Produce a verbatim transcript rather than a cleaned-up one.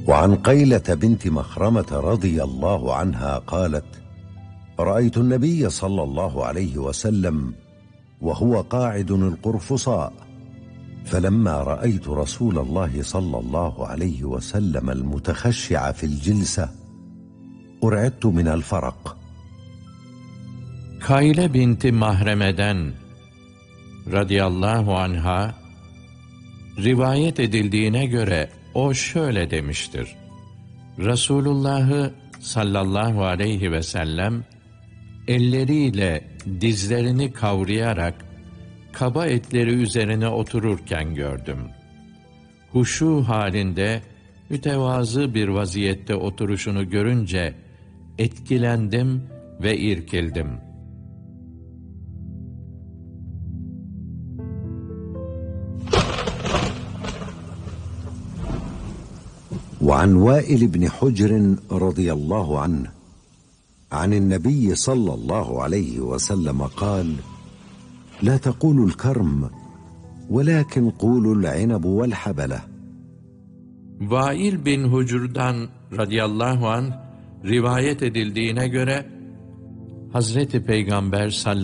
وعن قيلة بنت مخرمة رضي الله عنها قالت: رأيت النبي صلى الله عليه وسلم وهو قاعد القرفصاء، فلما رأيت رسول الله صلى الله عليه وسلم المتخشع في الجلسة أرعدت من الفرق. Kayle binti Mahreme'den radıyallahu anha rivayet edildiğine göre o şöyle demiştir: Resulullah'ı sallallahu aleyhi ve sellem elleriyle dizlerini kavrayarak kaba etleri üzerine otururken gördüm. Huşu halinde mütevazı bir vaziyette oturuşunu görünce etkilendim ve irkildim. وعن وائل بن حجر رضي الله عنه عن النبي صلى الله عليه وسلم قال: لا تقولوا الكرم ولكن قولوا العنب والحبلة. Vail bin Hucur'dan radıyallahu anh rivayet edildiğine göre Hazreti Peygamber sallallahu